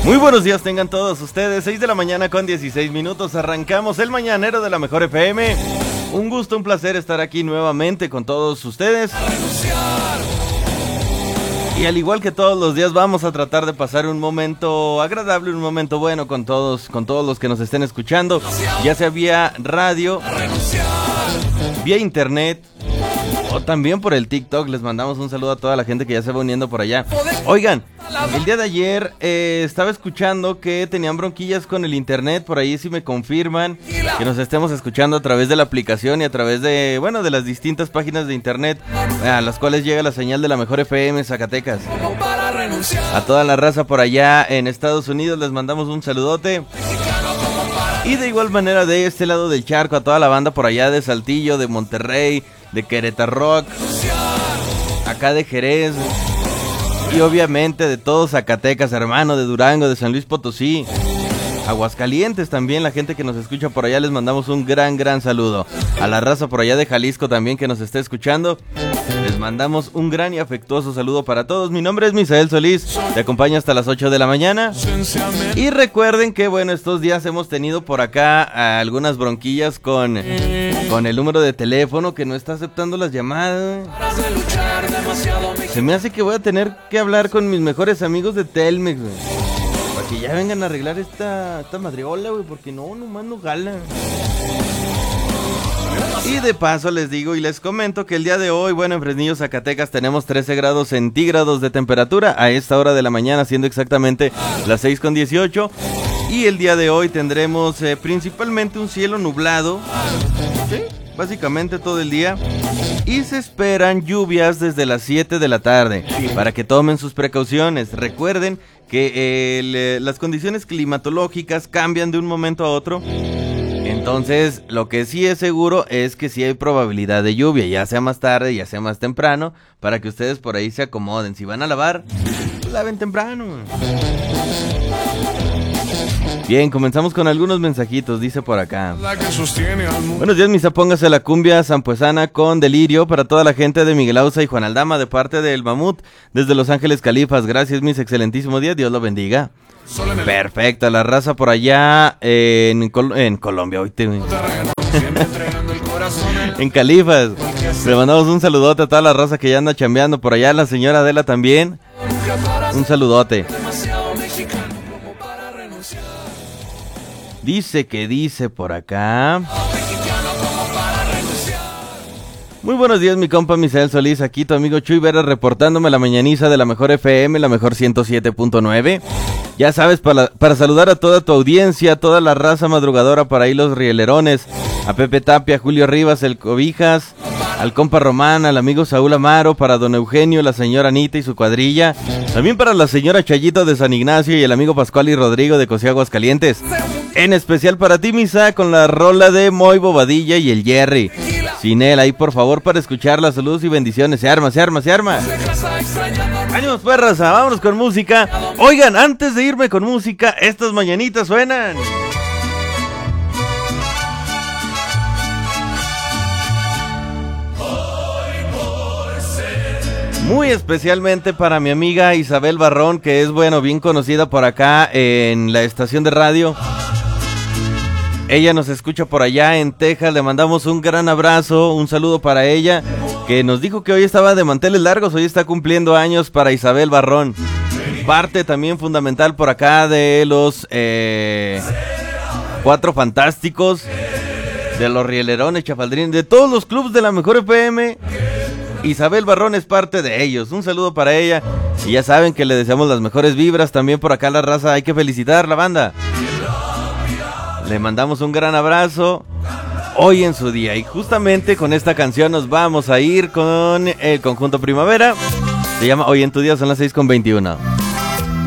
Muy buenos días tengan todos ustedes, 6 de la mañana con 16 minutos, arrancamos el mañanero de la Mejor FM. Un gusto, un placer estar aquí nuevamente con todos ustedes. Y al igual que todos los días vamos a tratar de pasar un momento agradable, un momento bueno con todos los que nos estén escuchando, ya sea vía radio, vía internet o también por el TikTok. Les mandamos un saludo a toda la gente que ya se va uniendo por allá. Oigan, el día de ayer estaba escuchando que tenían bronquillas con el internet, por ahí si me confirman que nos estemos escuchando a través de la aplicación y a través de, bueno, de las distintas páginas de internet a las cuales llega la señal de la Mejor FM Zacatecas. A toda la raza por allá en Estados Unidos les mandamos un saludote. Y de igual manera de este lado del charco a toda la banda por allá de Saltillo, de Monterrey, de Querétaro, acá de Jerez y obviamente de todos Zacatecas, hermano, de Durango, de San Luis Potosí, Aguascalientes también, la gente que nos escucha por allá, les mandamos un gran saludo. A la raza por allá de Jalisco también que nos esté escuchando, les mandamos un gran y afectuoso saludo para todos. Mi nombre es Misael Solís, te acompaño hasta las 8 de la mañana. Y recuerden que, bueno, estos días hemos tenido por acá algunas bronquillas con el número de teléfono que no está aceptando las llamadas. Se me hace que voy a tener que hablar con mis mejores amigos de Telmex, güey, para que ya vengan a arreglar esta madriola, güey, porque nomás no jala. Y de paso les digo y les comento que el día de hoy, bueno, en Fresnillo, Zacatecas, tenemos 13 grados centígrados de temperatura a esta hora de la mañana, siendo exactamente las 6:18. Y el día de hoy tendremos principalmente un cielo nublado, ¿sí? Básicamente todo el día. Y se esperan lluvias desde las 7 de la tarde, para que tomen sus precauciones. Recuerden que las condiciones climatológicas cambian de un momento a otro. Entonces, lo que sí es seguro es que sí hay probabilidad de lluvia, ya sea más tarde, ya sea más temprano, para que ustedes por ahí se acomoden. Si van a lavar, pues laven temprano. Bien, comenzamos con algunos mensajitos, dice por acá. Buenos días, misa, póngase la cumbia sampuesana con delirio para toda la gente de Miguel Ausa y Juan Aldama de parte del Mamut desde Los Ángeles Califas. Gracias, mis, excelentísimo día, Dios lo bendiga. Perfecto, la raza por allá en Colombia, hoy en Califas. Le mandamos un saludote a toda la raza que ya anda chambeando por allá, la señora Adela también. Un saludote. Dice por acá. Muy buenos días, mi compa Misael Solís, aquí tu amigo Chuy Vera reportándome la mañaniza de la Mejor FM, la Mejor 107.9. Ya sabes, para saludar a toda tu audiencia, a toda la raza madrugadora, para ahí los rielerones, a Pepe Tapia, Julio Rivas, el Cobijas, al compa Román, al amigo Saúl Amaro, para don Eugenio, la señora Anita y su cuadrilla, también para la señora Chayito de San Ignacio y el amigo Pascual y Rodrigo de Cosía, Aguascalientes. En especial para ti, misa, con la rola de Moy Bobadilla y el Jerry. Sin él, ahí por favor para escuchar las saludos y bendiciones. Se arma. ¡Ánimos, pues, raza! Vámonos con música. Oigan, antes de irme con música, estas mañanitas suenan. Muy especialmente para mi amiga Isabel Barrón, que es, bueno, bien conocida por acá en la estación de radio. Ella nos escucha por allá en Texas, le mandamos un gran abrazo, un saludo para ella, que nos dijo que hoy estaba de manteles largos, hoy está cumpliendo años para Isabel Barrón. Parte también fundamental por acá de los Cuatro Fantásticos, de los Rielerones, Chafaldrín, de todos los clubes de la Mejor FM. Isabel Barrón es parte de ellos, un saludo para ella. Y ya saben que le deseamos las mejores vibras, también por acá la raza, hay que felicitar a la banda. Le mandamos un gran abrazo hoy en su día. Y justamente con esta canción nos vamos a ir con el conjunto Primavera. Se llama Hoy en tu día, son las 6:21.